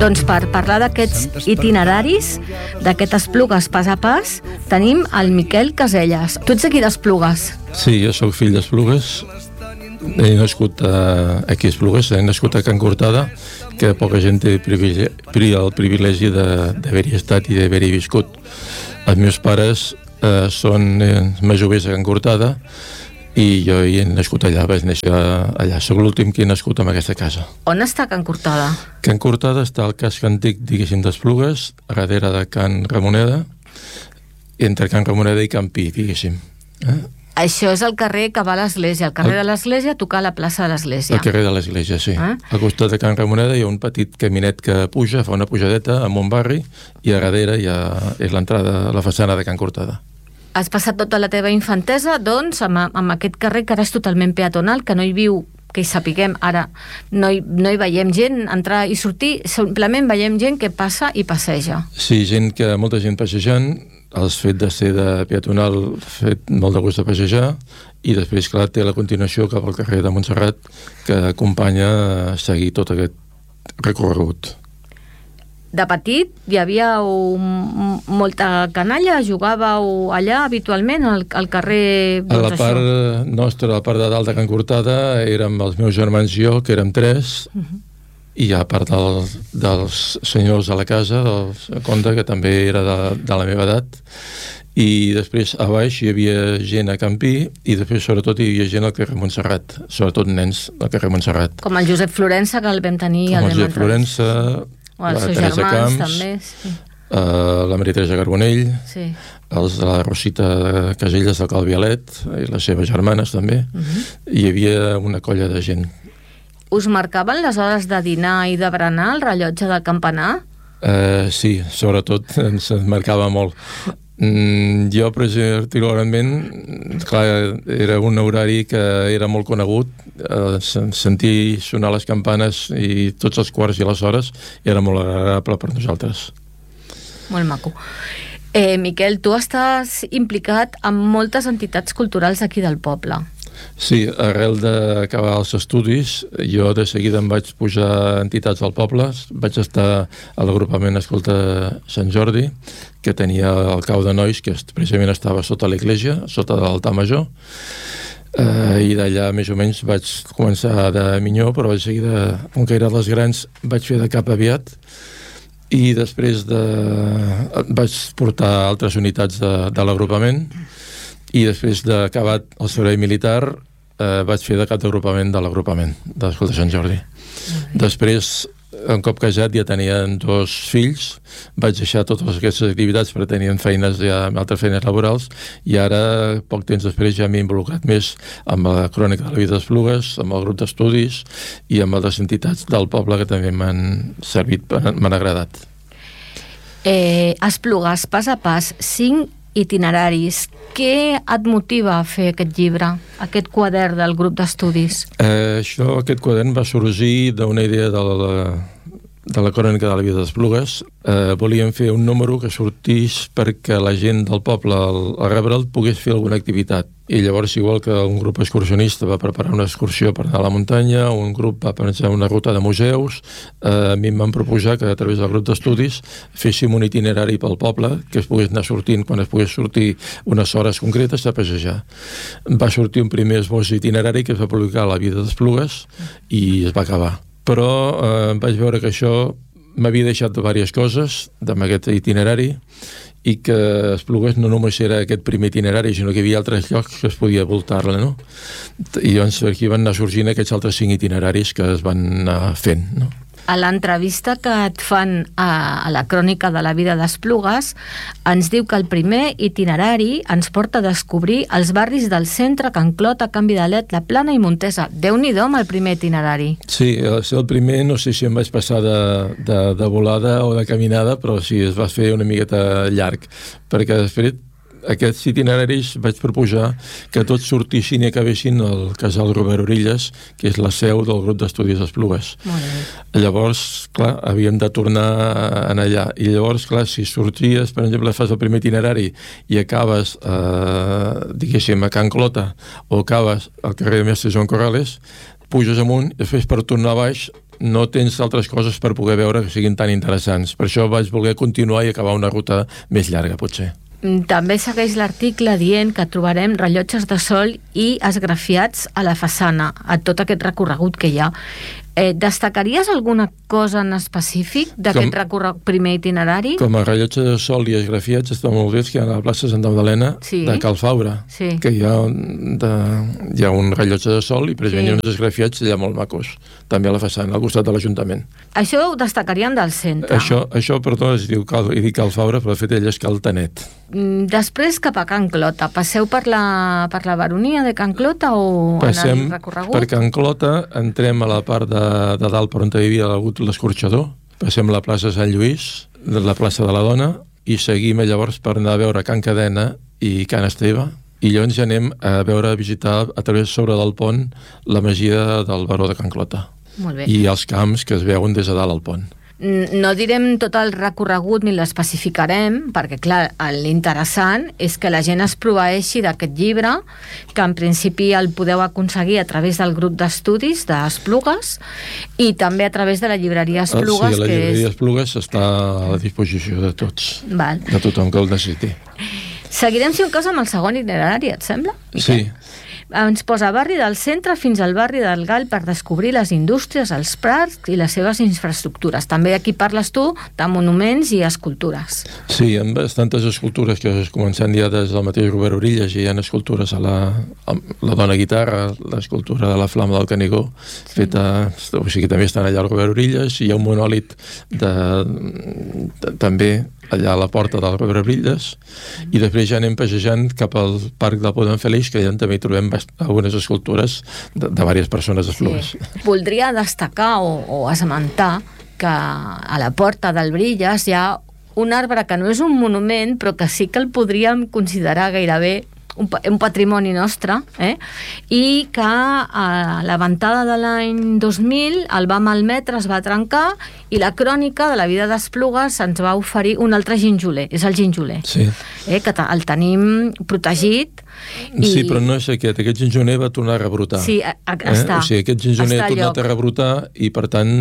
Doncs per parlar d'aquests itineraris, d'aquest Esplugues pas a pas, tenim el Miquel Caselles. Tu ets aquí d'Esplugues? Sí, jo sóc fill d'Esplugues. He nascut aquí a Esplugues, he nascut a Can Cortada, que poca gent té el privilegi d'haver-hi estat i d'haver-hi viscut. Els meus pares són masovers a Can Cortada i jo hi he nascut allà, vaig néixer allà. Soc l'últim que he nascut en aquesta casa. On està Can Cortada? Can Cortada està al casc antic, diguéssim, d'Esplugues, a darrere de Can Ramoneda, entre Can Ramoneda i Can Pi, diguéssim. Això és el carrer que va a l'església. El carrer de l'església toca a la plaça de l'església. El carrer de l'església, sí. Al costat de Can Ramoneda hi ha un petit caminet que puja, fa una pujadeta amb un barri, i a darrere ja és l'entrada a la façana de Can Cortada. Has passat tota la teva infantesa, doncs, amb aquest carrer que ara és totalment peatonal, que no hi viu, que hi sapiguem, ara no hi veiem gent entrar i sortir, simplement veiem gent que passa i passeja. Sí, molta gent passejant. El fet de ser de peatonal fet molt de gust de passejar, i després, clar, té la continuació cap al carrer de Montserrat, que acompanya a seguir tot aquest recorregut. De petit hi havia molta canalla? Jugàveu allà habitualment, al carrer? A la part nostra, a la part de dalt de Can Cortada, érem els meus germans i jo, que érem 3, i a part dels senyors de la casa, del conde, que també era de la meva edat, i després a baix hi havia gent a Can Pi, i després sobretot hi havia gent al carrer Montserrat, sobretot nens al carrer Montserrat. Com el Josep Florença, que el vam tenir com el Josep Florença, la Teresa Camps, també, sí. La Maria Teresa Carbonell, sí. Els de la Rosita Casellas del Calvialet, i les seves germanes també. Hi havia una colla de gent. Us marcaven les hores de dinar i de berenar, el rellotge del campanar? Sí, sobretot ens marcava molt. Jo, particularment, clar, era un horari que era molt conegut. Sentir sonar les campanes i tots els quarts i les hores era molt agradable per nosaltres. Molt maco. Miquel, tu estàs implicat en moltes entitats culturals aquí del poble. Sí, arrel d'acabar els estudis, jo de seguida em vaig pujar a entitats del poble. Vaig estar a l'agrupament Escolta Sant Jordi, que tenia el cau de nois, que precisament estava sota l'església, sota de l'altar major, i d'allà més o menys vaig començar de minyó, però de seguida, com que eren les grans, vaig fer de cap aviat, i després vaig portar altres unitats de l'agrupament, i després d'acabat el servei militar vaig fer de cap d'agrupament de l'agrupament d'Escolta Sant Jordi. Després, un cop casat, ja tenien 2 fills, vaig deixar totes aquestes activitats perquè tenien feines, ja altres feines laborals, i ara, poc temps després, ja m'he involucrat més amb la crònica de la vida d'Esplugues, amb el grup d'estudis i amb altres entitats del poble que també m'han servit, m'han agradat. Esplugues, pas a pas, 5 itineraris. Què et motiva a fer aquest llibre, aquest quadern del grup d'estudis? Aquest quadern va sorgir d'una idea de la crònica de la vida d'Esplugues. Volíem fer un número que sortís perquè la gent del poble al rebre'l pogués fer alguna activitat. I llavors, igual que un grup excursionista va preparar una excursió per anar a la muntanya, un grup va pensar una ruta de museus, a mi em van proposar que a través del grup d'estudis féssim un itinerari pel poble, que es pogués anar sortint quan es pogués sortir unes hores concretes a passejar. Va sortir un primer esbós itinerari que es va publicar a la vida d'Esplugues i es va acabar. Però vaig veure que això m'havia deixat diverses coses amb aquest itinerari, i que Esplugues no només era aquest primer itinerari, sinó que hi havia altres llocs que es podia voltar-la, no? I llavors aquí van anar sorgint aquests altres 5 itineraris que es van anar fent, no? A l'entrevista que et fan a la crònica de la vida d'Esplugues, ens diu que el primer itinerari ens porta a descobrir els barris del centre, Can Clota, Can Vidalet, La Plana i Montesa. Déu-n'hi-do amb el primer itinerari. Sí, el primer no sé si em vaig passar de volada o de caminada, però sí, es va fer una miqueta llarg, perquè després aquests itineraris vaig proposar que tots sortissin i acabessin al casal Robert Orilles, que és la seu del grup d'estudis d'Esplugues. Llavors, clar, havíem de tornar a anar allà. I llavors, clar, si sorties, per exemple, fas el primer itinerari i acabes, diguéssim, a Can Clota o acabes al carrer de Mestre Joan Corrales, puges amunt i després per tornar a baix no tens altres coses per poder veure que siguin tan interessants. Per això vaig voler continuar i acabar una ruta més llarga, potser. També segueix l'article dient que trobarem rellotges de sol i esgrafiats a la façana, a tot aquest recorregut que hi ha. Destacaries alguna cosa en específic d'aquest primer itinerari? Com a rellotge de sol i esgrafiats està molt bé que hi ha a la plaça Santa Magdalena de Cal Fabra, que hi ha un rellotge de sol i precisament hi ha uns esgrafiats allà molt macos, també a la façana, al costat de l'Ajuntament. Això ho destacaríem del centre. Això perdó, es diu Cal Fabra, però de fet ell és Cal Tanet. Després cap a Can Clota. Passeu per la baronia de Can Clota o passem en el recorregut? Per Can Clota, entrem a la part de dalt per on hi havia hagut l'escorxador, passem la plaça Sant Lluís, la plaça de la Dona, i seguim llavors per anar a veure Can Cadena i Can Esteve, i llavors ja anem a visitar a través sobre del pont la masia del baró de Can Clota. Molt bé. I els camps que es veuen des de dalt al pont. No direm tot el recorregut ni l'especificarem, perquè clar, l'interessant és que la gent es proveeixi d'aquest llibre, que en principi el podeu aconseguir a través del grup d'estudis d'Esplugues i també a través de la llibreria Esplugues. Sí, la llibreria Esplugues està a la disposició de tots, de tothom que el necessiti. Seguirem, si un cas, amb el segon itinerari, et sembla? Sí. Ens posa barri del centre fins al barri del Gall per descobrir les indústries, els prats i les seves infraestructures. També aquí parles tu de monuments i escultures. Sí, amb bastantes escultures que es comencen ja des del mateix Robert Orillas. Hi ha escultures a la dona guitarra, l'escultura de la flama del Canigó, feta, o sigui, també estan allà al Robert Orillas. Hi ha un monòlit també allà a la porta del Robert Orillas, i després ja anem passejant cap al Parc del Pou d'en Fèlix, que allà també hi trobem algunes escultures de diverses persones d'Esplugues. Sí. Voldria destacar o esmentar que a la porta del Brillas hi ha un arbre que no és un monument, però que sí que el podríem considerar gairebé un patrimoni nostre, i que a la ventada de l'any 2000 el va malmetre, es va trencar, i la crònica de la vida d'Esplugues ens va oferir un altre ginjoler, és el ginjoler, que el tenim protegit. Sí, però no és aquest ginjoler va tornar a rebrotar. Sí, està. O sigui, aquest ginjoler ha tornat a rebrotar i per tant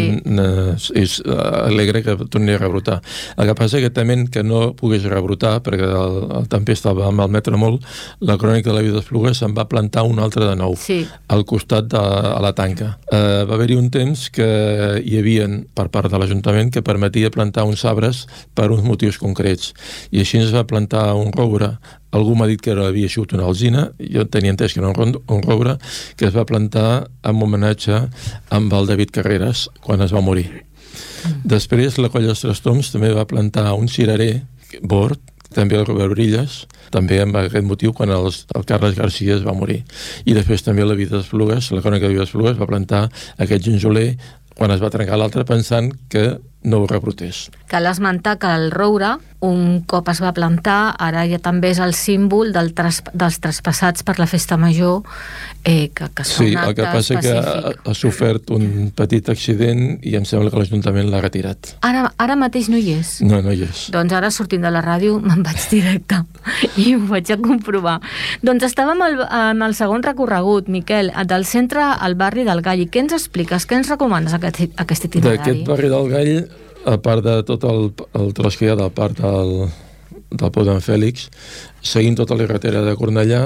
és alegre que torni a rebrotar. El que passa que també que no pogués rebrotar, perquè el tempesta va malmetre molt, la crònica de la vida d'Esplugues se'n va plantar un altre de nou, al costat de la tanca. Va haver-hi un temps que hi havia per part de l'Ajuntament que permetia plantar uns arbres per uns motius concrets, i així es va plantar un roure. Algú m'ha dit que havia sigut una alzina, jo tenia entès que era un roure, que es va plantar en homenatge amb el David Carreras quan es va morir. Després la Colla dels Trastoms també va plantar un cirerer bord, també el Robert Orillas, també amb aquest motiu quan el Carles García es va morir. I després també la vida d'Esplugues, la crònica de la vida d'Esplugues va plantar aquest ginjoler quan es va trencar l'altre pensant que no ho rebrotés. Cal esmentar que el roure, un cop es va plantar, ara ja també és el símbol dels traspassats per la festa major, que són el que passa específic. Que ha sofert un petit accident i em sembla que l'Ajuntament l'ha retirat. Ara mateix no hi és? No hi és. Doncs ara, sortint de la ràdio, me'n vaig directe i ho vaig a comprovar. Doncs estàvem en el segon recorregut, Miquel, del centre al barri del Gall. I què ens expliques? Què ens recomanes aquest itinerari? D'aquest barri del Gall, a part de tot el tros que hi ha del parc del Pou d'en Fèlix, seguint tota la carretera de Cornellà,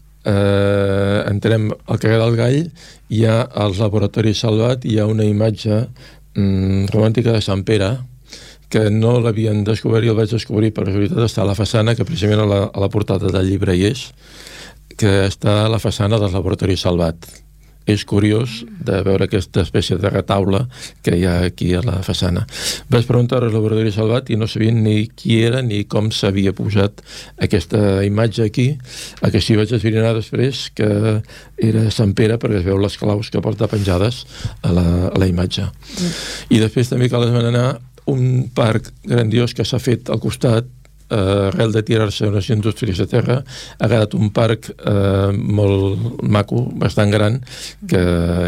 entrem al carrer del Gall, hi ha els laboratoris Salvat, hi ha una imatge romàntica de Sant Pere, que no l'havien descobert i el vaig descobrir per casualitat, està a la façana, que precisament a la portada del llibre hi és, que està a la façana dels laboratoris Salvat. És curiós de veure aquesta espècie de retaule que hi ha aquí a la façana. Vaig preguntar al laboratori Salvat i no sabien ni qui era ni com s'havia posat aquesta imatge aquí. El que sí vaig esbrinar després que era Sant Pere, perquè es veu les claus que porta penjades a la imatge. I després també cal esmenar un parc grandiós que s'ha fet al costat, arrel de tirar-se unes indústries de terra, ha quedat un parc molt maco, bastant gran, que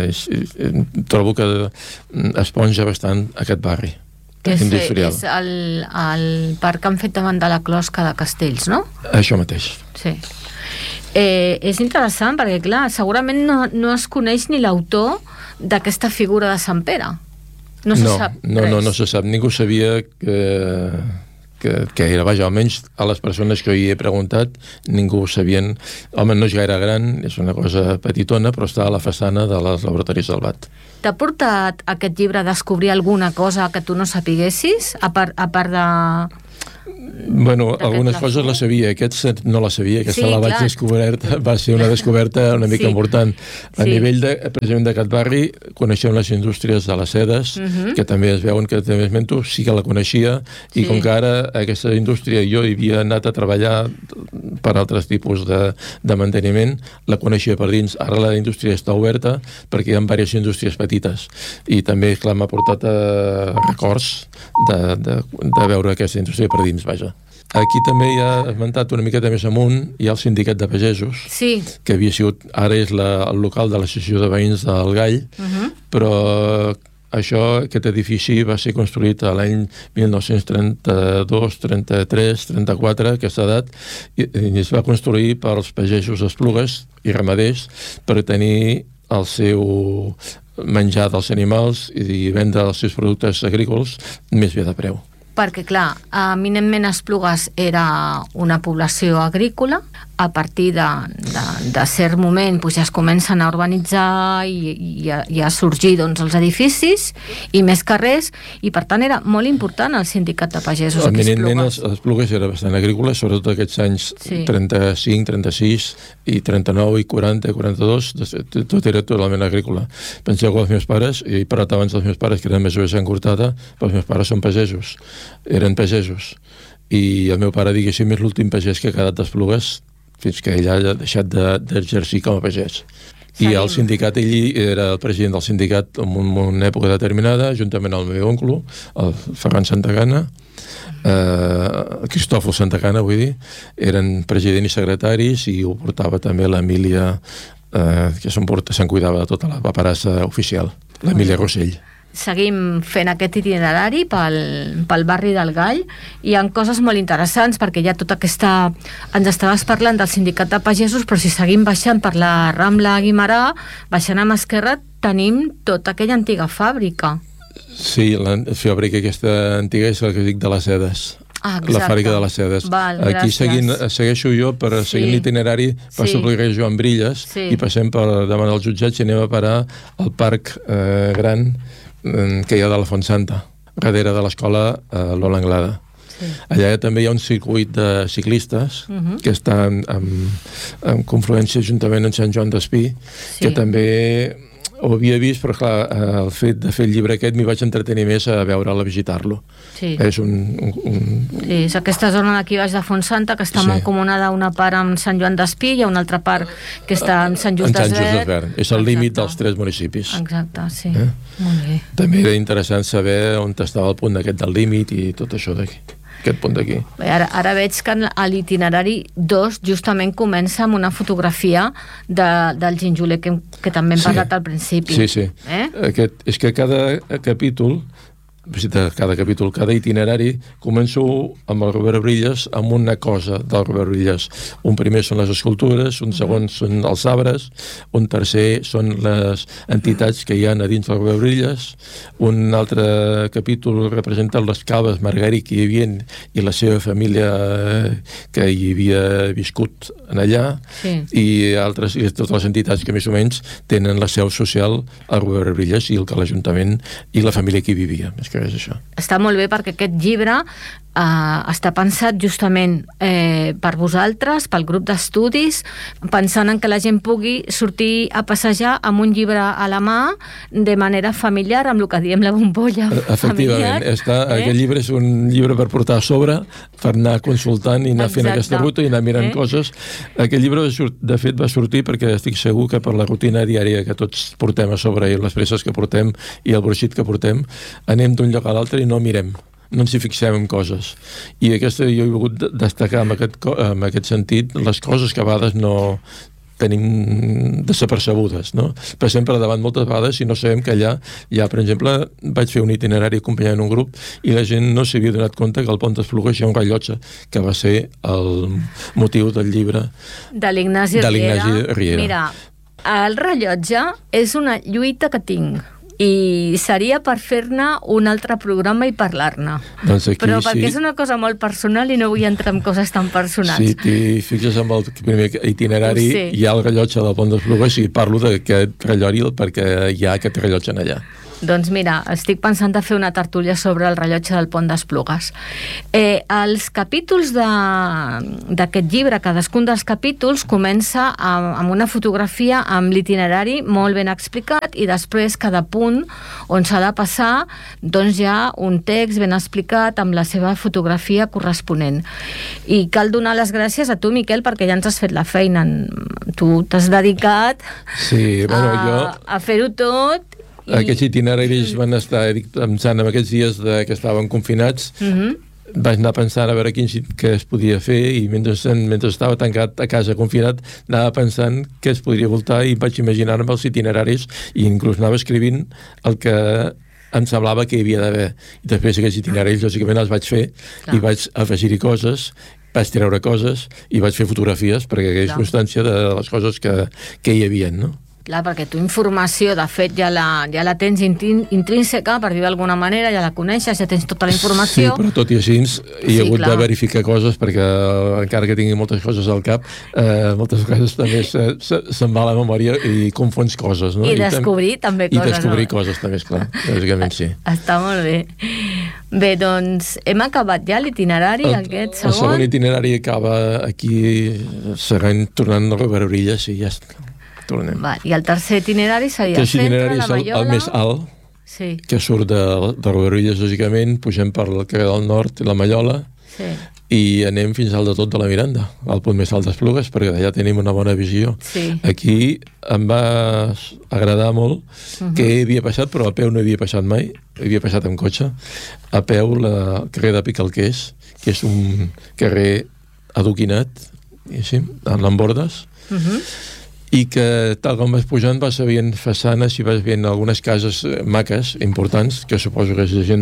trobo que esponja bastant aquest barri industrial. És el parc que han fet davant de la closca de Castells, no? Això mateix. Sí. És interessant perquè, clar, segurament no es coneix ni l'autor d'aquesta figura de Sant Pere? No se sap res. No se sap. Ningú sabia que era, vaja, almenys a les persones que hi he preguntat, ningú ho sabien. Home, no és gaire gran, és una cosa petitona, però està a la façana de les laboratoris del BAT. T'ha portat aquest llibre a descobrir alguna cosa que tu no sapiguessis, a part de... Bueno, algunes coses la sabia, aquest no la sabia, aquesta la vaig descobrir, va ser una descoberta una mica important. A nivell precisament d'aquest barri, coneixem les indústries de les sedes, que també es veuen que també esmento, sí que la coneixia, i com que ara aquesta indústria jo hi havia anat a treballar per altres tipus de manteniment, la coneixia per dins. Ara la indústria està oberta perquè hi ha diverses indústries petites, i també, clar, m'ha portat records de veure aquesta indústria per dins, vaja. Aquí també hi ha esmentat una miqueta més amunt, hi ha el sindicat de pagesos, que havia sigut, ara és el local de l'associació de veïns del Gall, però aquest edifici va ser construït a l'any 1932, 33, 34, aquesta edat, i es va construir pels pagesos d'Esplugues i ramaders per tenir el seu menjar dels animals i vendre els seus productes agrícoles més bé de preu. Perquè, clar, eminentment Esplugues era una població agrícola, a partir de cert moment ja es comencen a urbanitzar i a sorgir els edificis i més carrers, i per tant era molt important el sindicat de pagesos aquí a Esplugues. Eminentment Esplugues era bastant agrícola, sobretot aquests anys 35, 36 i 39 i 40, 42, tot era totalment agrícola. Penseu que els meus pares, i he parlat abans dels meus pares que eren més o menys encurtada, però els meus pares són pagesos, eren pagesos, i el meu pare, diguéssim, és l'últim pagès que ha quedat d'Esplugues fins que ell ha deixat d'exercir com a pagès. I el sindicat, ell era el president del sindicat en una època determinada, juntament amb el meu oncle, el Ferran Santagana, Cristòfol Santagana, vull dir, eren president i secretaris, i ho portava també l'Emília, que se'n cuidava de tota la paperassa oficial, l'Emília Rossell. Seguim fent aquest itinerari pel barri del Gall. Hi ha coses molt interessants, perquè hi ha tota aquesta... Ens estaves parlant del sindicat de pagesos, però si seguim baixant per la Rambla Guimerà, baixant a mà esquerra, tenim tota aquella antiga fàbrica. Sí, la fàbrica aquesta antiga és la que dic de les sedes. La fàbrica de les sedes. Aquí segueixo jo per seguir l'itinerari, passo pel carrer Joan Brilles i passem per davant dels jutjats i anem a parar al parc gran que hi ha de la Fontsanta, darrere de l'escola Lola Anglada. Allà també hi ha un circuit de ciclistes que està en confluència juntament amb Sant Joan d'Espí, que també ho havia vist, però clar, el fet de fer el llibre aquest m'hi vaig entretenir més a veure'l, a visitar-lo. És és aquesta zona d'aquí baix de Fontsanta, que està mancomunada una part amb Sant Joan d'Espí i una altra part que està amb Sant Just Desvern. És el límit dels 3 municipis. Exacte, sí. Molt bé. També era interessant saber on estava el punt aquest del límit i tot això d'aquí. Aquest punt d'aquí. Ara veig que a l'itinerari 2 justament comença amb una fotografia del ginjoler que també hem parlat al principi. Sí. És que cada capítol, cada itinerari, començo amb el Robert Brilles, amb una cosa del Robert Brilles. Un primer són les escultures, un segon són els arbres, un tercer són les entitats que hi ha a dins del Robert Brilles, un altre capítol representa les caves Margari que hi havia i la seva família que hi havia viscut allà, i totes les entitats que més o menys tenen la seu social al Robert Brilles i l'Ajuntament i la família que hi vivia, més que res això. Està molt bé perquè aquest llibre està pensat justament per vosaltres, pel grup d'estudis, pensant en que la gent pugui sortir a passejar amb un llibre a la mà de manera familiar, amb el que diem la bombolla familiar. Efectivament, aquest llibre és un llibre per portar a sobre, per anar consultant i anar fent aquesta ruta i anar mirant coses. Aquest llibre, de fet, va sortir perquè estic segur que per la rutina diària que tots portem a sobre i les presses que portem i el broixit que portem, anem d'un lloc a l'altre i no mirem, no ens hi fixem en coses. I jo he volgut destacar en aquest sentit les coses que a vegades no tenim desapercebudes, no? Per exemple, davant moltes vegades, si no sabem que allà hi ha, per exemple, vaig fer un itinerari acompanyant un grup i la gent no s'havia donat compte que al Pont d'Esplugues hi ha un rellotge, que va ser el motiu del llibre de l'Ignasi Riera. Mira, El rellotge és una lluita que tinc i seria per fer-ne un altre programa i parlar-ne. Doncs aquí, però perquè és una cosa molt personal i no vull entrar en coses tan personals. Si t'hi fixes amb el primer itinerari, hi ha el rellotge del Pont d'Esplugues i parlo d'aquest rellotge perquè hi ha aquest rellotge en allà. Doncs mira, estic pensant de fer una tertúlia sobre el rellotge del Pont d'Esplugues. Els capítols d'aquest llibre, cadascun dels capítols, comença amb una fotografia amb l'itinerari molt ben explicat i després cada punt on s'ha de passar, doncs hi ha un text ben explicat amb la seva fotografia corresponent. I cal donar les gràcies a tu, Miquel, perquè ja ens has fet la feina. Tu t'has dedicat a fer-ho tot. Aquests itineraris van estar pensant en aquests dies que estaven confinats. Vaig anar pensant a veure què es podia fer i mentre estava tancat a casa confinat anava pensant què es podria voltar i vaig imaginar-me els itineraris i inclús anava escrivint el que em semblava que hi havia d'haver. I després aquests itineraris lògicament els vaig fer i vaig afegir-hi coses, vaig treure coses i vaig fer fotografies perquè hi hagués constància de les coses que hi havia, no? Clar, perquè tu informació, de fet, ja la tens intrínseca, per dir d'alguna manera, ja la coneixes, ja tens tota la informació. Sí, però tot i així he hagut de verificar coses perquè encara que tingui moltes coses al cap, moltes vegades també se'n va la memòria i confons coses, no? I descobrir també coses, no? I descobrir coses també, esclar, lògicament sí. Està molt bé. Bé, doncs hem acabat ja l'itinerari, aquest segon. El segon itinerari acaba aquí, tornant a Riuderorillas i ja està. I el tercer itinerari seria el centre, la Maiola. El més alt, que surt de Riuderorillas, lògicament, pugem per el carrer del Nord i la Maiola i anem fins al de tot de la Miranda, al punt més alt d'Esplugues, perquè d'allà tenim una bona visió. Aquí em va agradar molt que havia passat, però a peu no havia passat mai, havia passat amb cotxe, a peu el carrer de Picalquers, que és un carrer adoquinat, amb lambordes, i que tal com vas pujant vas veient façanes i vas veient algunes cases maques, importants, que suposo que és gent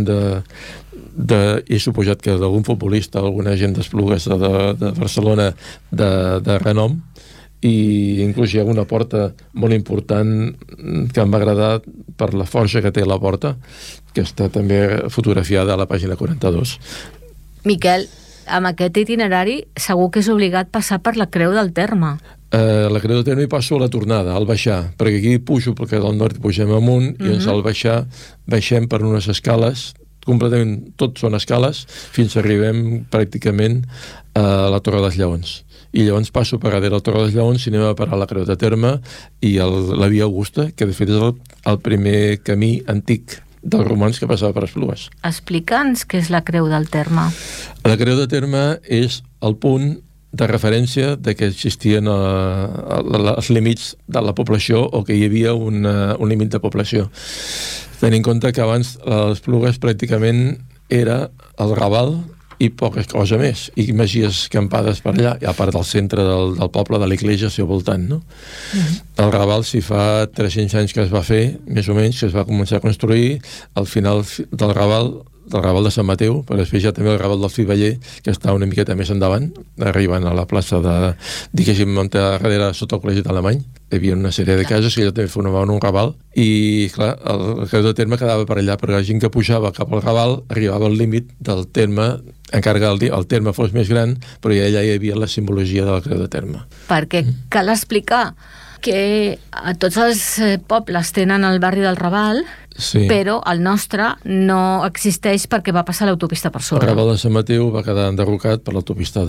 he suposat que d'algun futbolista, alguna gent d'Esplugues de Barcelona de renom, i inclús hi ha una porta molt important que em va agradar per la forja que té la porta, que està també fotografiada a la pàgina 42. Miquel, amb aquest itinerari segur que és obligat passar per la Creu del Terme. La Creu del Terme hi passo a la tornada, al baixar, perquè aquí pujo perquè del nord pugem amunt i al baixar baixem per unes escales, completament tot són escales, fins que arribem pràcticament a la Torre dels Lleons. I llavors passo per darrere la Torre dels Lleons i anem a parar a la Creu del Terme i la Via Augusta, que de fet és el primer camí antic dels romans que passava per Esplugues. Explica'ns què és la Creu del Terme. La Creu del Terme és el punt de referència de que existien els límits de la població o que hi havia un límit de població. Tenint en compte que abans les Esplugues pràcticament era el Raval i poca cosa més, i masies campades per allà, a part del centre del poble, de l'església al seu voltant, no? El Raval, si fa 300 anys que es va fer, més o menys, que es va començar a construir, al final del Raval de Sant Mateu, però després ja també el Raval del Fiveller, que està una miqueta més endavant, arribant a la plaça diguéssim, darrere sota el col·legi d'Alemany. Hi havia una sèrie de cases que ja també formaven un Raval, i clar, el Creu del Terme quedava per allà, perquè la gent que pujava cap al Raval arribava al límit del terme, encara que el terme fos més gran, però ja allà hi havia la simbologia del Creu del Terme. Perquè cal explicar que tots els pobles tenen el barri del Raval, però el nostre no existeix perquè va passar l'autopista per sobre. El Raval de Sant Mateu va quedar enderrocat per l'autopista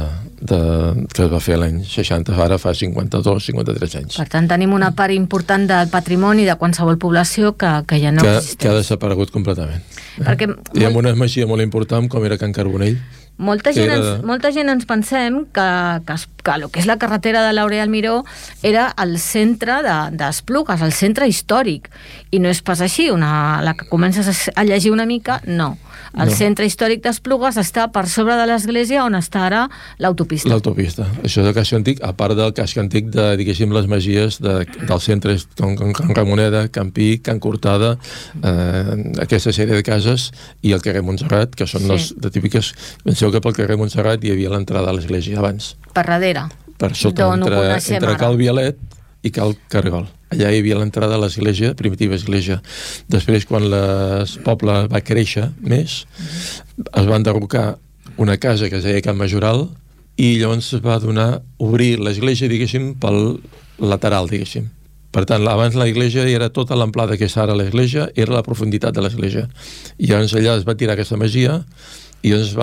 que es va fer l'any 60, ara fa 52-53 anys. Per tant, tenim una part important del patrimoni de qualsevol població que ja no existeix. Que ha desaparegut completament. Hi ha una masia molt important com era Can Carbonell. Molta gent ens pensem que el que és la carretera de l'Aurea al Miró era el centre d'Esplugues, el centre històric, i no és pas així. La que comences a llegir una mica, no. El centre històric d'Esplugues està per sobre de l'església on està ara l'autopista. L'autopista. Això és el casc antic, a part del casc antic de, diguéssim, les masies del centre, com Can Ramoneda, Can Pi, Can Cortada, aquesta sèrie de cases, i el carrer Montserrat, que són les típiques. Penseu que pel carrer Montserrat hi havia l'entrada a l'església abans. Per darrere. Per sota, entre Cal Vialet i Cal Cargol. Allà hi havia l'entrada a l'església, primitiva església. Després, quan el poble va créixer més, es va enderrocar una casa que es deia Can Majoral i llavors es va obrir l'església, diguéssim, pel lateral, diguéssim. Per tant, abans l'església era tota l'amplada que és ara l'església, era la profunditat de l'església. I llavors allà es va tirar aquesta masia i llavors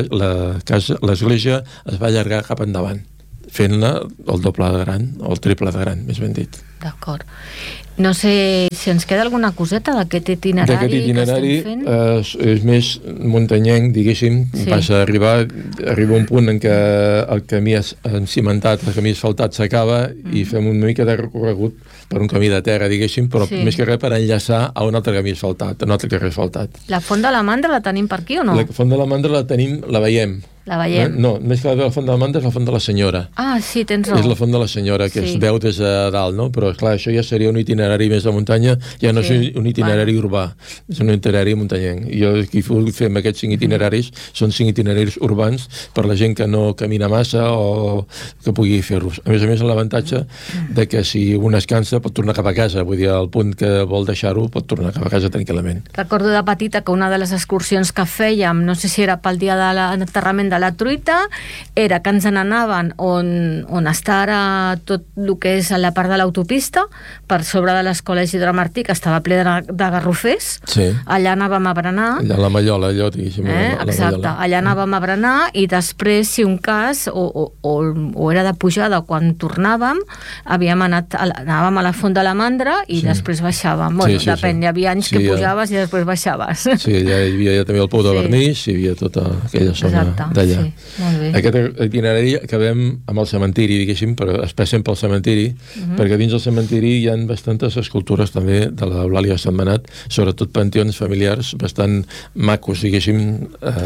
l'església es va allargar cap endavant, fent-la el doble de gran, o el triple de gran, més ben dit. D'acord. No sé si ens queda alguna coseta d'aquest itinerari que estem fent. És més muntanyenc, diguéssim. Sí. Arriba un punt en què el camí encimentat, el camí asfaltat s'acaba i fem una mica de recorregut per un camí de terra, diguéssim, però més que res per enllaçar a un altre camí asfaltat, a un altre carrer asfaltat. La Font de la Mandra la tenim per aquí o no? La Font de la Mandra la veiem. La veiem? No, més que la Font de la Mandra és la Font de la Senyora. Ah, sí, tens raó. És la Font de la Senyora, que es veu des de dalt, no? Però, esclar, això ja seria un itinerari més de muntanya, ja no és un itinerari urbà, és un itinerari muntanyenc. Jo aquí fem aquests 5 itineraris, són 5 itineraris urbans per la gent que no camina massa o que pugui fer-los. A més, l'avantatge de que si un es cansa pot tornar cap a casa, vull dir, al punt que vol deixar-ho pot tornar cap a casa tranquil·lament. Recordo de petita que una de les excursions que fèiem, no sé si era pel dia de l'enterrament de la truita, era que ens n'anaven on està ara tot el que és a la part de l'autopista, per sobre de l'escola Isidre Martí, que estava ple de garrofers. Sí. Allà anàvem a berenar. Allà a la Mallola, allò, diguéssim. Exacte, allà anàvem a berenar i després, si un cas, o era de pujada o quan tornàvem, anàvem a la Font de la Mandra i després baixàvem. Bueno, depèn, hi havia anys que pujaves i després baixaves. Sí, allà hi havia també el Pou de Vernís, hi havia tota aquella zona d'allà. Aquest itinerari acabem amb el cementiri, diguéssim, però es passem pel cementiri, perquè dins del cementiri hi ha bastantes escultures també de l'Eulàlia Sentmenat, sobretot panteons familiars bastant macos, diguéssim,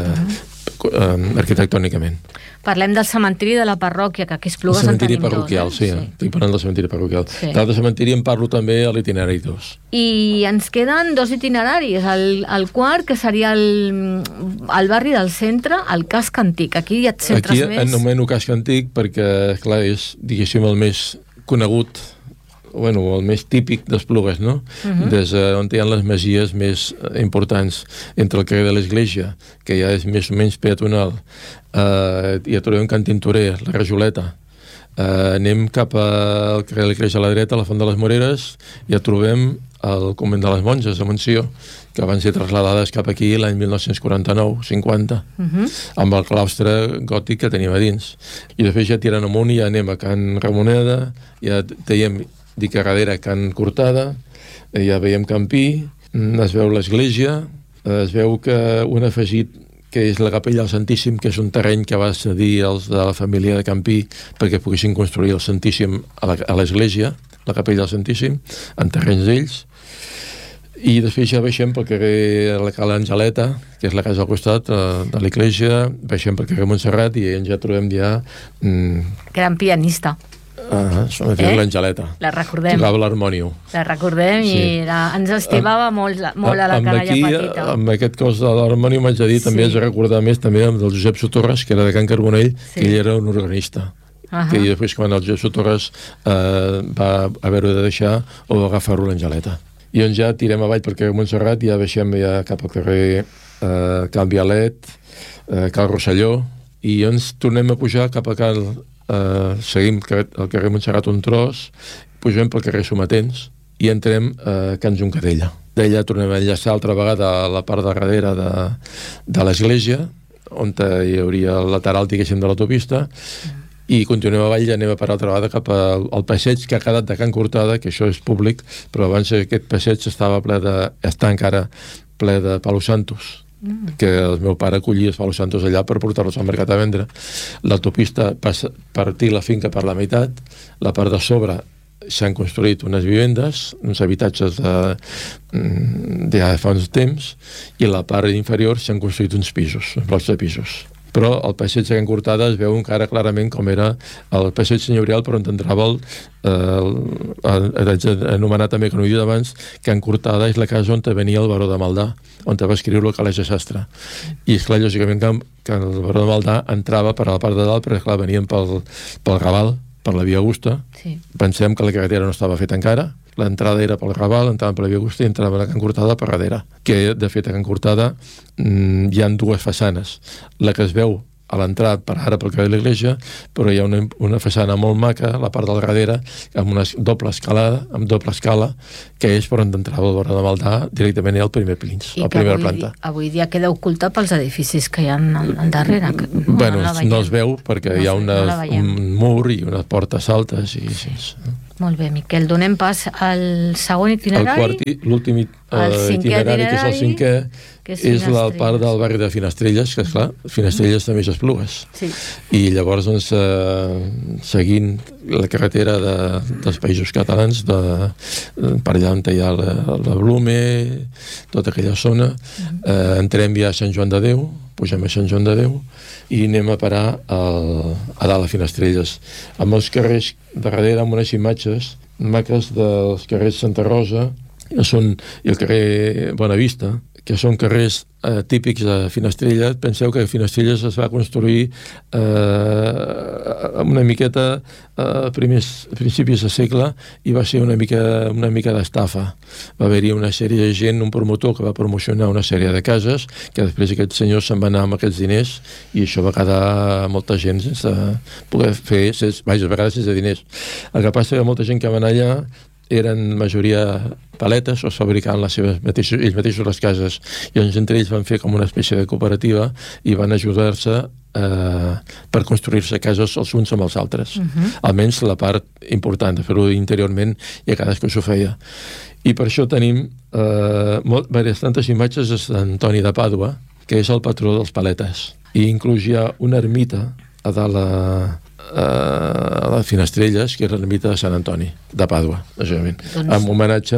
arquitectònicament. Parlem del cementiri de la parròquia, que aquí a Esplugues en tenim dos. El cementiri parroquial, sí. Estic parlant del cementiri parroquial. L'altre cementiri en parlo també a l'itinerari 2. I ens queden 2 itineraris. El quart, que seria el barri del centre, el casc antic. Aquí hi ha centres més... Aquí anomeno casc antic perquè, clar, és, diguéssim, el més conegut, el més típic d'Esplugues, no? Des on hi ha les masies més importants, entre el carrer de l'Església, que ja és més o menys peatonal, ja trobem Can Tintorer, la Rajoleta, anem cap al carrer de l'Església a la dreta, a la Font de les Moreres, ja trobem el convent de les Monges, a Montsió, que van ser trasladades cap aquí l'any 1949-50, amb el claustre gòtic que tenim a dins. I després ja tirant amunt i ja anem a Can Ramoneda, ja veiem dic a darrere Can Cortada, ja veiem Campí, es veu l'església, es veu que un afegit que és la capella del Santíssim, que és un terreny que va cedir els de la família de Campí perquè poguessin construir el Santíssim a l'església, la capella del Santíssim, en terrenys d'ells. I després ja baixem pel carrer la Cala Angeleta, que és la casa al costat de l'església, baixem pel carrer Montserrat i ja trobem ja... Gran pianista. L'Angeleta. La recordem. Tocava l'harmònium. La recordem i ens estimava molt a la canalla petita. Amb aquest cos de l'harmònium haig de dir, també haig de recordar més també amb el Josep Sotorres, que era de Can Carbonell, que ell era un organista. Que després quan el Josep Sotorres va haver-ho de deixar o va agafar-ho l'Angeleta. I on ja tirem avall per carrer Montserrat i ja baixem ja cap al carrer Cal Vialet, Cal Rosselló, i ens tornem a pujar cap a Cal... seguim el carrer Montserrat un tros, pugem pel carrer Somatens i entrem a Can Juncadella. D'allà tornem a enllaçar altra vegada a la part de darrere de l'església, on hi hauria el lateral, diguéssim, de l'autopista, i continuem avall i anem a parar altra vegada cap al passeig que ha quedat de Can Cortada, que això és públic, però abans aquest passeig està encara ple de palos santos, que el meu pare collia els palos santos allà per portar-los al mercat a vendre. L'autopista passa per partir la finca per la meitat, la part de sobre s'han construït unes vivendes, uns habitatges de fa uns temps, i la part inferior s'han construït uns pisos, uns blocs de pisos. Però el passeig de Can Cortada es veu encara clarament com era el passeig senyorial per on entrava anomenat també, com ho he dit abans, Can Cortada és la casa on venia el baró de Maldà, on va escriure el Calés de Sastre. I esclar, lògicament que el baró de Maldà entrava per a la part de dalt, perquè esclar, venien pel Raval, per la Via Augusta. Sí. Pensem que la carretera no estava feta encara. L'entrada era pel Raval, entraven per la Via Augusta i entraven a Can Cortada per darrere. Que, de fet, a Can Cortada hi ha dues façanes. La que es veu a l'entrada per ara pel carrer de l'Iglesia, però hi ha una façana molt maca, la part del darrere, amb una doble escala, que és per on entrava el Born de Maldà, directament al primer pins, a la primera planta. Avui dia queda oculta pels edificis que hi ha al darrere. Bueno, no es veu perquè hi ha un mur i unes portes altes i així. Molt bé, Miquel, donem pas al segon itinerari. L'últim itinerari, que és el cinquè, és la part del barri de Finestrelles, que esclar, Finestrelles també és Esplugues. Sí. I llavors, doncs, seguint la carretera dels Països Catalans, per allà on hi ha la Blume, tota aquella zona, entrem ja a Sant Joan de Déu, pugem a Sant Joan de Déu i anem a parar a dalt a Finestrelles, amb els carrers darrere, amb unes imatges maques dels carrers Santa Rosa i el carrer Bonavista, que són carrers típics de Finestrelles. Penseu que Finestrelles es va construir una miqueta a principis de segle i va ser una mica d'estafa. Va haver-hi una sèrie de gent, un promotor que va promocionar una sèrie de cases, que després aquest senyor se'n va anar amb aquests diners i això va quedar molta gent sense poder fer, a vegades sense diners. El que passa que molta gent que va anar allà eren majoria paletes o es fabricaven ells mateixos les cases i doncs entre ells van fer com una espècie de cooperativa i van ajudar-se per construir-se cases els uns amb els altres. Almenys la part important de fer-ho interiorment i a cadascú s'ho feia. I per això tenim tantes imatges de Sant Antoni de Pàdua, que és el patró dels paletes, i inclús hi ha una ermita a dalt a Finestrelles, que és l'ermita de Sant Antoni de Pàdua, amb homenatge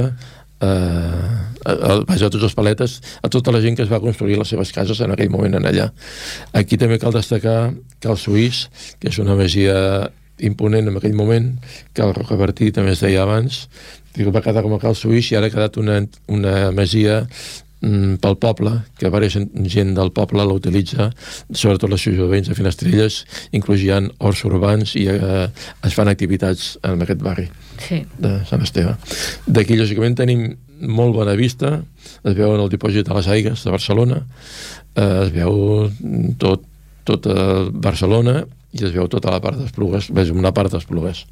a tots els paletes, a tota la gent que es va construir les seves cases en aquell moment en allà. Aquí també cal destacar Cal Suís, que és una masia imponent en aquell moment, que el Rocabertí també es deia abans, va quedar com a Cal Suís i ara ha quedat una masia pel poble, que diversa gent del poble l'utilitza, sobretot les ciutadans de Finestrelles, inclús hi ha horts urbans i es fan activitats en aquest barri de Sant Esteve. D'aquí, lògicament, tenim molt bona vista, es veu en el dipòsit de les Aigues de Barcelona, es veu tot Barcelona i es veu tota la part d'Esplugues, una part d'Esplugues.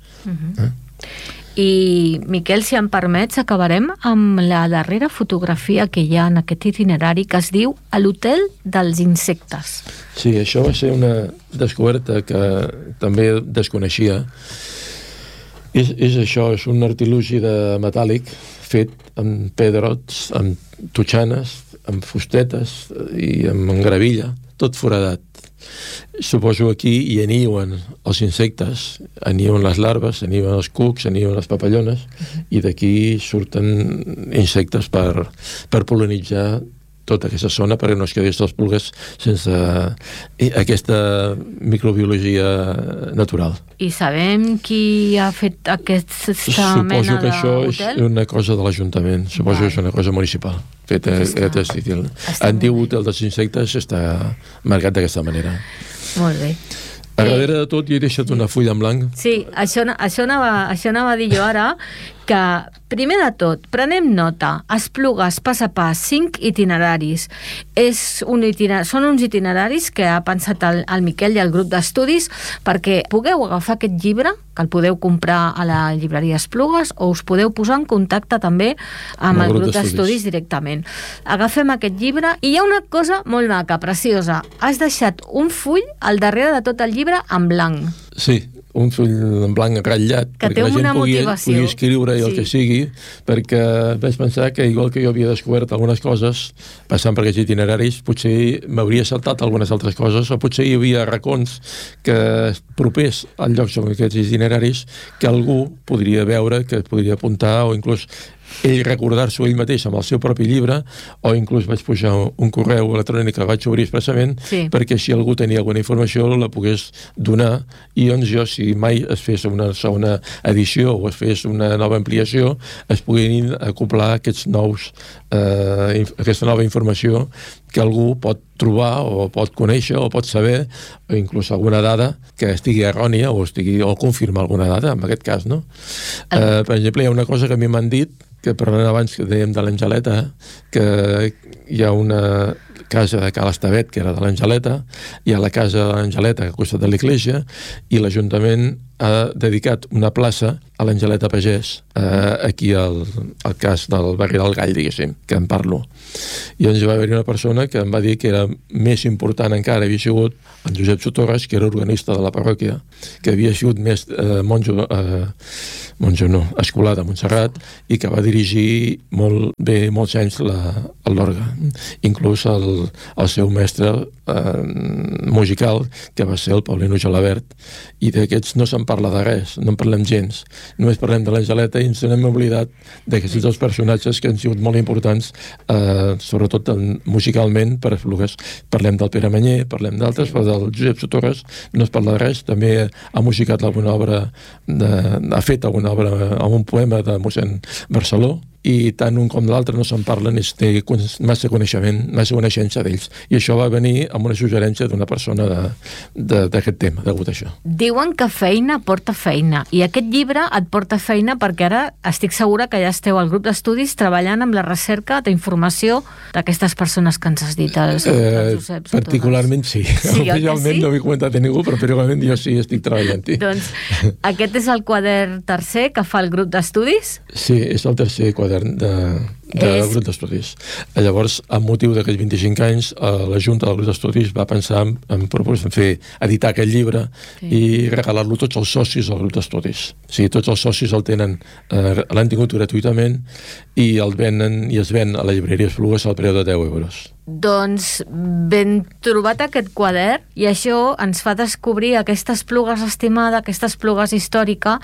I, Miquel, si em permets, acabarem amb la darrera fotografia que hi ha en aquest itinerari, que es diu l'Hotel dels Insectes. Sí, això va ser una descoberta que també desconeixia. És això, és un artilugi de metàl·lic fet amb pedrots, amb totxanes, amb fustetes i amb gravilla, tot foradat. Suposo aquí hi aniuen els insectes, aniuen les larves, aniuen els cucs, aniuen les papallones i d'aquí surten insectes per pol·linitzar tota aquesta zona perquè no es quedés les pulgues sense aquesta microbiologia natural. I sabem qui ha fet aquesta mena d'hotel? Suposo que això és una cosa de l'Ajuntament, suposo que és una cosa municipal. En diu Hotel dels Insectes, està marcat d'aquesta manera. Molt bé. A darrere de tot hi he deixat una fulla en blanc. Sí, això anava a dir jo ara, que primer de tot, prenem nota, Esplugues pas a pas, 5 itineraris. Són uns itineraris que ha pensat el Miquel i el grup d'estudis perquè pugueu agafar aquest llibre, que el podeu comprar a la llibreria Esplugues, o us podeu posar en contacte també amb el grup d'estudis directament. Agafem aquest llibre i hi ha una cosa molt maca, preciosa. Has deixat un full al darrere de tot el llibre en blanc. Sí, un full en blanc ratllat perquè la gent pugui escriure i el que sigui, perquè vaig pensar que igual que jo havia descobert algunes coses passant per aquests itineraris, potser m'hauria saltat algunes altres coses, o potser hi havia racons propers al lloc sobre aquests itineraris que algú podria veure, que podria apuntar, o inclús ell recordar-s'ho ell mateix amb el seu propi llibre, o inclús vaig pujar un correu electrònic que vaig obrir expressament perquè si algú tenia alguna informació la pogués donar, i doncs jo, si mai es fes una segona edició o es fes una nova ampliació, es puguin acoplar aquesta nova informació que algú pot trobar o pot conèixer o pot saber inclús alguna dada que estigui errònia o confirmar alguna dada, en aquest cas, no? Per exemple, hi ha una cosa que a mi m'han dit, que parlant abans que dèiem de l'Angeleta, que hi ha una casa de Cal Estavet, que era de l'Angeleta, hi ha la casa de l'Angeleta al costat de l'església, i l'Ajuntament ha dedicat una plaça a l'Angeleta Pagès, aquí al cas del barri del Gall, diguéssim, que en parlo. I llavors va haver-hi una persona que em va dir que era més important encara, havia sigut en Josep Sotorres, que era organista de la parròquia, que havia sigut més escolar de Montserrat, i que va dirigir molt bé molts anys l'orgue. Inclús el seu mestre musical, que va ser el Paulino Gelabert, i d'aquests no se'n parla de res, no en parlem gens. Només parlem de l'Angeleta i ens n'hem oblidat d'aquests dos personatges que han sigut molt importants, sobretot musicalment per Esplugues. Parlem del Pere Manyer, parlem d'altres, però del Josep Sotorres no es parla de res. També ha musicat alguna obra, ha fet alguna obra amb un poema de mossèn Barceló, i tant un com l'altre no se'n parlen, té massa coneixement, massa coneixença d'ells. I això va venir amb una suggerència d'una persona d'aquest tema, degut a això. Diuen que feina porta feina, i aquest llibre et porta feina perquè ara estic segura que ja esteu al grup d'estudis treballant amb la recerca d'informació d'aquestes persones que ens has dit, el Josep Sotorres. Particularment sí. Oficialment no m'he comentat a ningú, però particularment jo sí estic treballant-hi. Doncs aquest és el quadern tercer que fa el grup d'estudis? Sí, és el tercer quadern del grup d'estudis. Llavors, amb motiu d'aquests 25 anys, la Junta del grup d'estudis va pensar en editar aquest llibre i regalar-lo a tots els socis del grup d'estudis. Sí, tots els socis l'han tingut gratuïtament i es ven a la llibreria Esplugues al preu de 10 euros. Doncs ben trobat aquest quadern, i això ens fa descobrir aquesta Esplugues estimada, aquesta Esplugues històrica,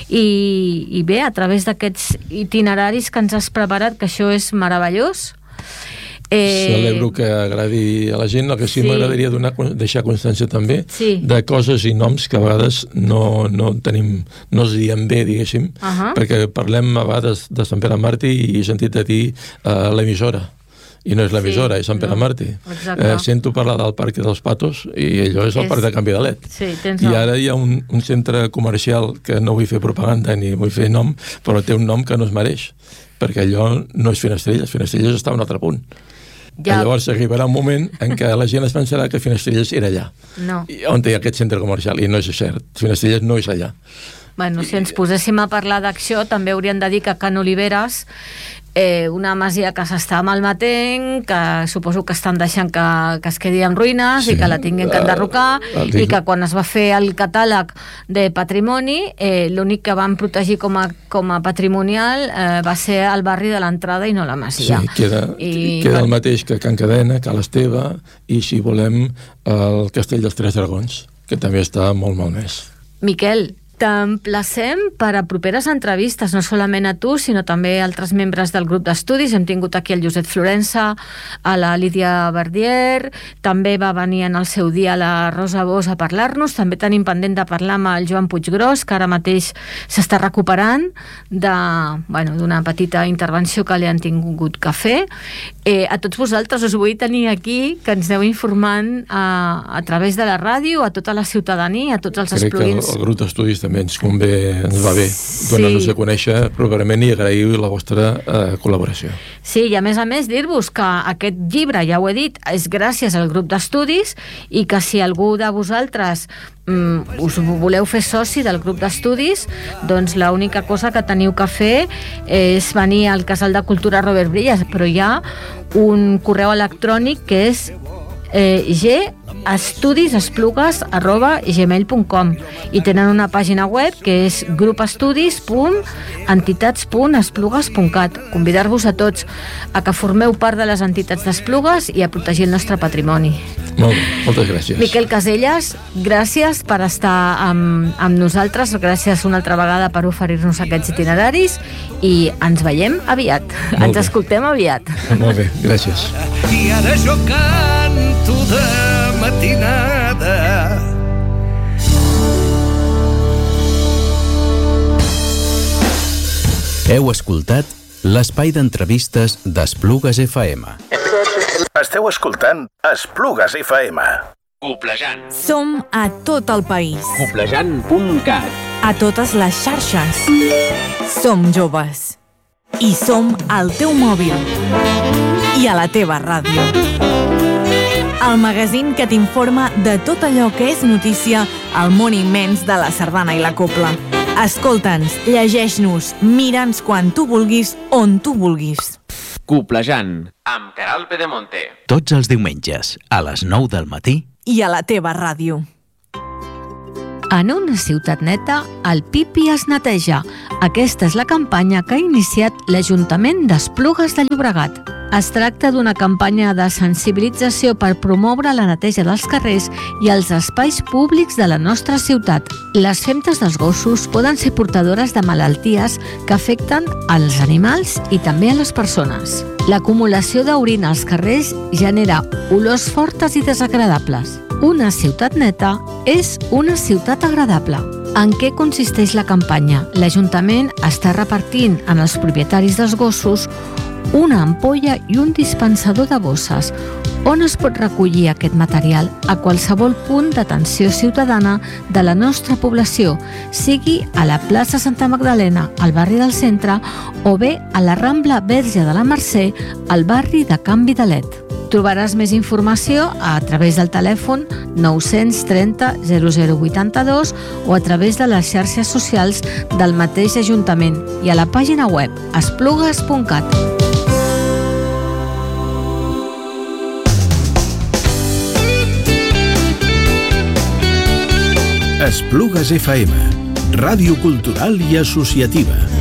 i bé, a través d'aquests itineraris que ens has preparat, que això és meravellós. Celebro que agradi a la gent. El que sí m'agradaria deixar constància també de coses i noms que a vegades no els diem bé, diguéssim, perquè parlem a vegades de Sant Pere Màrtir i he sentit a dir l'emissora, i no és l'emissora, és Sant Pere Màrtir. Sento parlar del Parc dels Patos i allò és el Parc de Can Vidalet. I ara hi ha un centre comercial que no vull fer propaganda ni vull fer nom, però té un nom que no es mereix, perquè allò no és Finestrelles està a un altre punt. Llavors arribarà un moment en què la gent es pensarà que Finestrelles era allà, on hi ha aquest centre comercial, i no és cert, Finestrelles no és allà. Bueno, si ens poséssim a parlar d'acció, també hauríem de dir que Can Oliveres, una masia que s'està malmetent, que suposo que estan deixant que es quedi en ruïnes i que la tinguin que enderrocar, i que quan es va fer el catàleg de patrimoni, l'únic que van protegir com a patrimonial va ser el barri de l'entrada i no la masia. Sí, queda el mateix que Can Cadena, Cal Esteve i, si volem, el Castell dels Tres Dragons, que també està molt malmès. Miquel, t'emplacem per a properes entrevistes, no solament a tu, sinó també a altres membres del grup d'estudis. Hem tingut aquí el Josep Florença, a la Lídia Verdier, també va venir en el seu dia la Rosa Bosch a parlar-nos, també tenim pendent de parlar amb el Joan Puiggròs, que ara mateix s'està recuperant d'una petita intervenció que li han tingut que fer. A tots vosaltres us vull tenir aquí, que ens aneu informant a través de la ràdio, a tota la ciutadania, a tots els esplugins. Crec que el grup d'estudis també ens va bé donar-nos a conèixer properament i agrair la vostra col·laboració. Sí, i a més dir-vos que aquest llibre, ja ho he dit, és gràcies al grup d'estudis, i que si algú de vosaltres us voleu fer soci del grup d'estudis, doncs l'única cosa que teniu que fer és venir al Casal de Cultura Robert Brillas, però hi ha un correu electrònic que és estudisesplugues@gmail.com, i tenen una pàgina web que és grupestudis.entitats.esplugues.cat. Convidar-vos a tots a que formeu part de les entitats d'Esplugues i a protegir el nostre patrimoni. Molt bé, moltes gràcies. Miquel Casellas, gràcies per estar amb nosaltres, gràcies una altra vegada per oferir-nos aquests itineraris, i ens veiem aviat, ens escoltem aviat. Molt bé, gràcies. I ara jo canto de matinada. Heu escoltat l'espai d'entrevistes d'Esplugues FM. Esteu escoltant Esplugues FM. Coplejant. Som a tot el país. Coplejant.cat. A totes les xarxes. Som joves. I som al teu mòbil. I a la teva ràdio. El magazín que t'informa de tot allò que és notícia al món immens de la sardana i la copla. Escolta'ns, llegeix-nos, mira'ns quan tu vulguis, on tu vulguis. Coplejant, amb Caral Pedemonte. Tots els diumenges, a les 9 del matí. I a la teva ràdio. En una ciutat neta, el pipi es neteja. Aquesta és la campanya que ha iniciat l'Ajuntament d'Esplugues de Llobregat. Es tracta d'una campanya de sensibilització per promoure la neteja dels carrers i els espais públics de la nostra ciutat. Les femtes dels gossos poden ser portadores de malalties que afecten als animals i també a les persones. L'acumulació d'orina als carrers genera olors fortes i desagradables. Una ciutat neta és una ciutat agradable. En què consisteix la campanya? L'Ajuntament està repartint en els propietaris dels gossos una ampolla i un dispensador de bosses. On es pot recollir aquest material? A qualsevol punt d'atenció ciutadana de la nostra població, sigui a la plaça Santa Magdalena, al barri del centre, o bé a la Rambla Verge de la Mercè, al barri de Can Vidalet. Trobaràs més informació a través del telèfon 930 0082 o a través de les xarxes socials del mateix Ajuntament i a la pàgina web esplugues.cat. Esplugues FM, ràdio cultural i associativa.